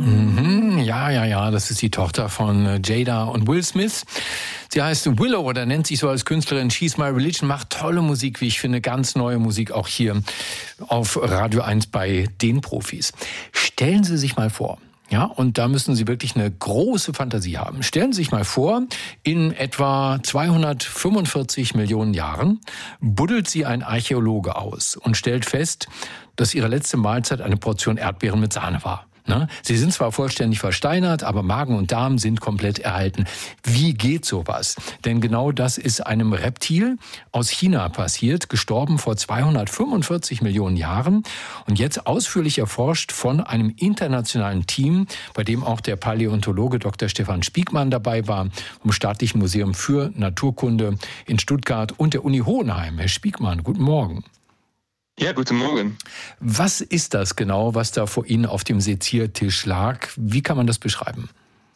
Ja, das ist die Tochter von Jada und Will Smith. Sie heißt Willow oder nennt sich so als Künstlerin She's My Religion, macht tolle Musik, wie ich finde, ganz neue Musik auch hier auf Radio 1 bei den Profis. Stellen Sie sich mal vor, ja, und da müssen Sie wirklich eine große Fantasie haben. Stellen Sie sich mal vor, in etwa 245 Millionen Jahren buddelt Sie ein Archäologe aus und stellt fest, dass Ihre letzte Mahlzeit eine Portion Erdbeeren mit Sahne war. Sie sind zwar vollständig versteinert, aber Magen und Darm sind komplett erhalten. Wie geht sowas? Denn genau das ist einem Reptil aus China passiert, gestorben vor 245 Millionen Jahren und jetzt ausführlich erforscht von einem internationalen Team, bei dem auch der Paläontologe Dr. Stefan Spiekmann dabei war, vom Staatlichen Museum für Naturkunde in Stuttgart und der Uni Hohenheim. Herr Spiekmann, guten Morgen. Ja, guten Morgen. Was ist das genau, was da vor Ihnen auf dem Seziertisch lag? Wie kann man das beschreiben?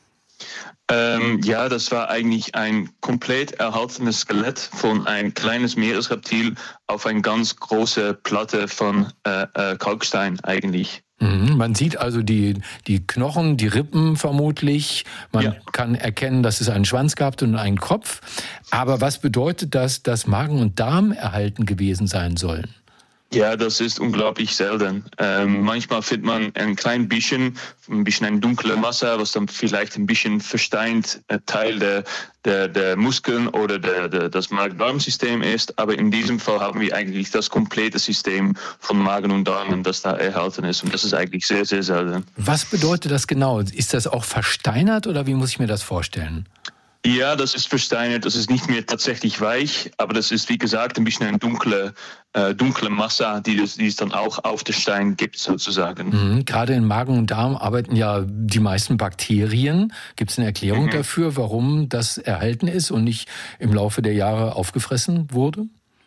Das war eigentlich ein komplett erhaltenes Skelett von ein kleines Meeresreptil auf eine ganz große Platte von Kalkstein eigentlich. Man sieht also die Knochen, die Rippen vermutlich. Man kann erkennen, dass es einen Schwanz gehabt und einen Kopf. Aber was bedeutet das, dass Magen und Darm erhalten gewesen sein sollen? Ja, das ist unglaublich selten. Manchmal findet man ein bisschen eine dunkle Masse, was dann vielleicht ein bisschen versteint Teil der Muskeln oder das Magen-Darm-System ist. Aber in diesem Fall haben wir eigentlich das komplette System von Magen und Darm, das da erhalten ist. Und das ist eigentlich sehr, sehr selten. Was bedeutet das genau? Ist das auch versteinert oder wie muss ich mir das vorstellen? Ja, das ist versteinert, das ist nicht mehr tatsächlich weich, aber das ist, wie gesagt, ein bisschen eine dunkle Masse, die es dann auch auf den Stein gibt, sozusagen. Gerade in Magen und Darm arbeiten ja die meisten Bakterien. Gibt es eine Erklärung dafür, warum das erhalten ist und nicht im Laufe der Jahre aufgefressen wurde?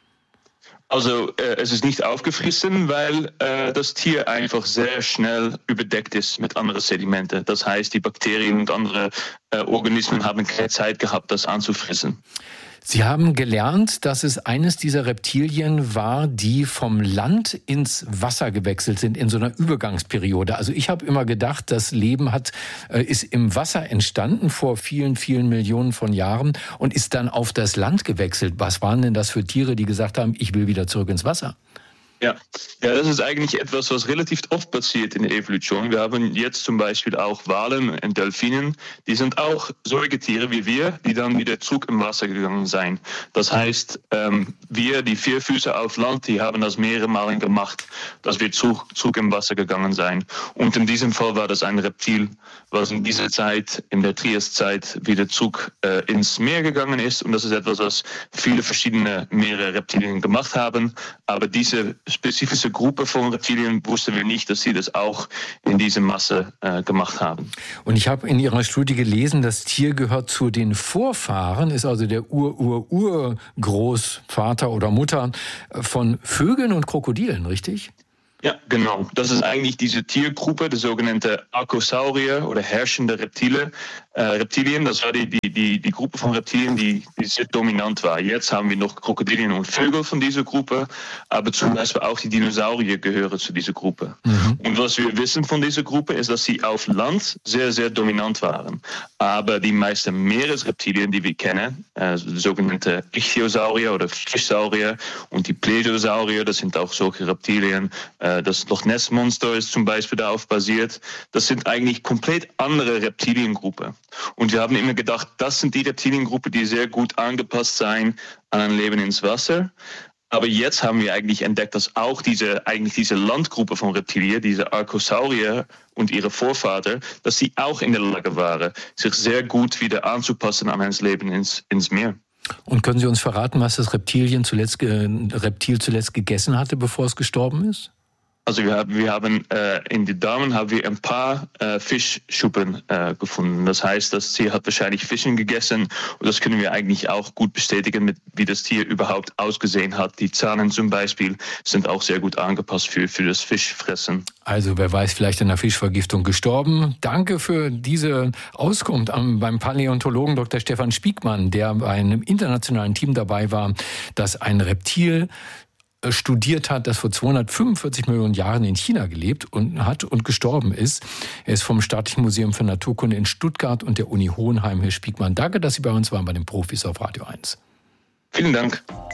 Also es ist nicht aufgefressen, weil das Tier einfach sehr schnell überdeckt ist mit anderen Sedimenten. Das heißt, die Bakterien und andere Organismen haben keine Zeit gehabt, das anzufressen. Sie haben gelernt, dass es eines dieser Reptilien war, die vom Land ins Wasser gewechselt sind in so einer Übergangsperiode. Also ich habe immer gedacht, das Leben ist im Wasser entstanden vor vielen, vielen Millionen von Jahren und ist dann auf das Land gewechselt. Was waren denn das für Tiere, die gesagt haben, ich will wieder zurück ins Wasser? Ja, das ist eigentlich etwas, was relativ oft passiert in der Evolution. Wir haben jetzt zum Beispiel auch Walen und Delfinen. Die sind auch Säugetiere wie wir, die dann wieder zurück im Wasser gegangen sind. Das heißt, wir, die Vierfüßer auf Land, die haben das mehrere Male gemacht, dass wir zurück im Wasser gegangen sind. Und in diesem Fall war das ein Reptil, was in dieser Zeit, in der Triaszeit, wieder zurück ins Meer gegangen ist. Und das ist etwas, was viele verschiedene Meere-Reptilien gemacht haben. Aber diese spezifische Gruppe von Reptilien wussten wir nicht, dass sie das auch in dieser Masse gemacht haben. Und ich habe in Ihrer Studie gelesen, das Tier gehört zu den Vorfahren, ist also der Urgroßvater oder Mutter von Vögeln und Krokodilen, richtig? Ja, genau. Das ist eigentlich diese Tiergruppe, die sogenannte Archosaurier oder herrschende Reptilien. Das war die Gruppe von Reptilien, die sehr dominant war. Jetzt haben wir noch Krokodilien und Vögel von dieser Gruppe, aber zum Beispiel auch die Dinosaurier gehören zu dieser Gruppe. Und was wir wissen von dieser Gruppe ist, dass sie auf Land sehr, sehr dominant waren. Aber die meisten Meeresreptilien, die wir kennen, sogenannte Ichthyosaurier oder Fischsaurier und die Plesiosaurier, das sind auch solche Reptilien, das Loch Ness Monster ist zum Beispiel darauf basiert. Das sind eigentlich komplett andere Reptiliengruppen. Und wir haben immer gedacht, das sind die Reptiliengruppen, die sehr gut angepasst sein an ein Leben ins Wasser. Aber jetzt haben wir eigentlich entdeckt, dass auch diese Landgruppe von Reptilien, diese Archosaurier und ihre Vorväter, dass sie auch in der Lage waren, sich sehr gut wieder anzupassen an ein Leben ins Meer. Und können Sie uns verraten, was das Reptil zuletzt gegessen hatte, bevor es gestorben ist? Also wir haben in den Darmen haben wir ein paar Fischschuppen gefunden. Das heißt, das Tier hat wahrscheinlich Fischen gegessen und das können wir eigentlich auch gut bestätigen, wie das Tier überhaupt ausgesehen hat. Die Zahnen zum Beispiel sind auch sehr gut angepasst für das Fischfressen. Also wer weiß, vielleicht an einer Fischvergiftung gestorben. Danke für diese Auskunft beim Paläontologen Dr. Stefan Spiekmann, der bei einem internationalen Team dabei war, das ein Reptil studiert hat, das vor 245 Millionen Jahren in China gelebt und gestorben ist. Er ist vom Staatlichen Museum für Naturkunde in Stuttgart und der Uni Hohenheim. Herr Spiegmann, danke, dass Sie bei uns waren bei den Profis auf Radio 1. Vielen Dank.